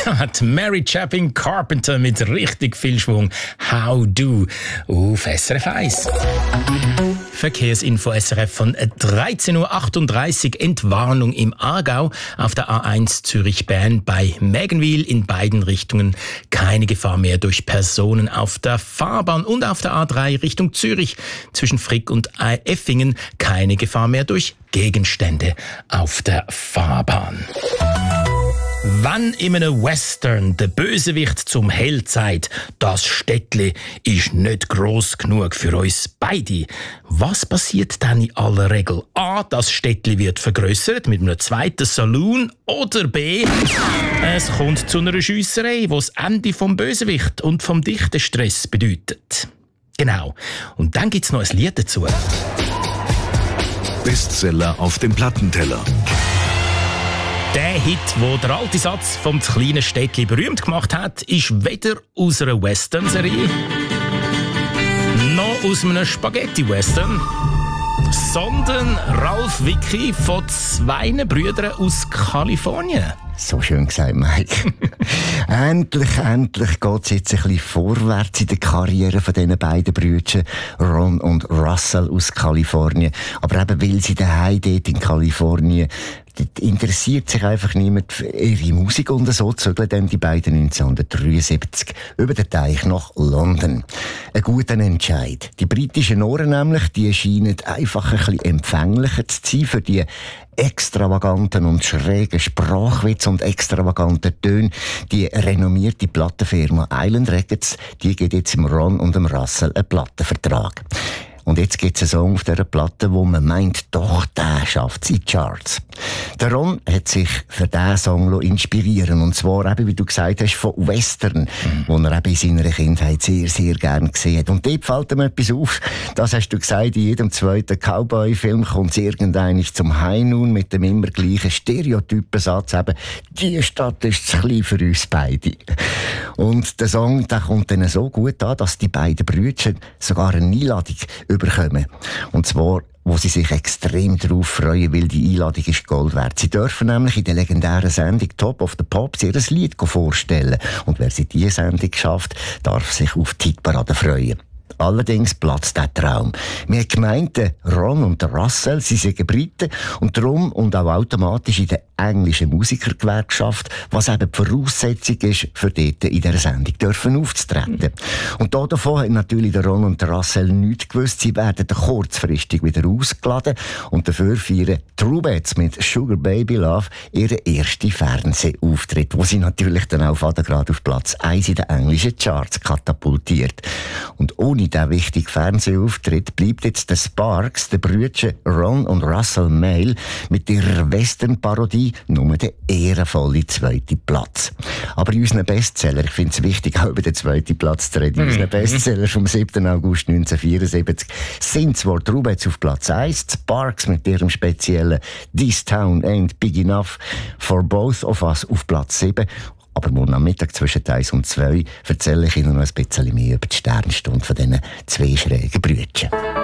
hat Mary Chapin Carpenter mit richtig viel Schwung. How Do auf SRF 1. Verkehrsinfo SRF von 13.38 Uhr. Entwarnung im Aargau auf der A1 Zürich-Bern bei Mägenwil in beiden Richtungen. Keine Gefahr mehr durch Personen auf der Fahrbahn und auf der A3 Richtung Zürich zwischen Frick und Effingen. Keine Gefahr mehr durch Gegenstände auf der Fahrbahn. Wenn in einem Western der Bösewicht zum Held sagt, das Städtli ist nicht gross genug für uns beide, was passiert dann in aller Regel? A. Das Städtli wird vergrössert mit einem zweiten Saloon, oder B. Es kommt zu einer Schiesserei, die das Ende vom Bösewicht und vom Dichterstress bedeutet. Genau. Und dann gibt's noch ein Lied dazu. Bestseller auf dem Plattenteller. Der Hit, wo der alte Satz vom kleinen Städtli berühmt gemacht hat, ist weder aus einer Western-Serie noch aus einem Spaghetti-Western, sondern Ralph Vicky von zwei Brüdern aus Kalifornien. So schön gesagt, Mike. endlich geht es jetzt ein bisschen vorwärts in der Karriere von diesen beiden Brüdern, Ron und Russell aus Kalifornien. Aber eben, weil sie daheim dort in Kalifornien, dort interessiert sich einfach niemand für ihre Musik und so zögeln dann die beiden 1973 über den Teich nach London. Ein guter Entscheid. Die britischen Ohren nämlich, die scheinen einfach ein bisschen empfänglicher zu sein für die extravaganten und schrägen Sprachwitze und extravaganten Töne. Die renommierte Plattenfirma Island Records, die gibt jetzt dem Ron und dem Russell einen Plattenvertrag. Und jetzt gibt es einen Song auf dieser Platte, wo man meint, doch, der schafft es in die Charts. Der Ron hat sich für diesen Song inspirieren. Und zwar eben, wie du gesagt hast, von Western, wo er eben in seiner Kindheit sehr, sehr gerne gesehen hat. Und dort fällt ihm etwas auf. Das hast du gesagt, in jedem zweiten Cowboy-Film kommt es irgendwann zum High Noon mit dem immer gleichen Stereotypensatz. Eben, die Stadt ist zu klein für uns beide. Und der Song, der kommt dann so gut an, dass die beiden Brüder sogar eine Einladung überkommen. Und zwar, wo sie sich extrem darauf freuen, weil die Einladung ist Gold wert. Sie dürfen nämlich in der legendären Sendung Top of the Pops ihr Lied vorstellen. Und wer sie diese Sendung schafft, darf sich auf die Hitparade freuen. Allerdings platzt der Traum. Wir haben gemeint, Ron und Russell, sie sind Briten und darum und auch automatisch in der englischen Musikergewerkschaft, was eben die Voraussetzung ist, für dort in dieser Sendung dürfen aufzutreten. Und davon haben natürlich der Ron und der Russell nichts gewusst. Sie werden kurzfristig wieder ausgeladen und dafür feiern Truebats mit Sugar Baby Love ihren ersten Fernsehauftritt, wo sie natürlich dann auch gerade auf Platz 1 in den englischen Charts katapultiert. Und ohne diesen wichtigen Fernsehauftritt bleibt jetzt der Sparks, der Brüder Ron und Russell Mail, mit ihrer Western-Parodie nur der ehrenvolle zweite Platz. Aber in unseren Bestseller, ich finde es wichtig, auch über den zweiten Platz zu reden, in unseren Bestseller vom 7. August 1974 sind zwar Truebats auf Platz 1, Sparks mit ihrem speziellen «This Town Ain't Big Enough» for Both of Us auf Platz 7. Aber morgen am Mittag zwischen 1 und 2 erzähle ich Ihnen noch ein bisschen mehr über die Sternstunde von diesen zwei schrägen Brüdern.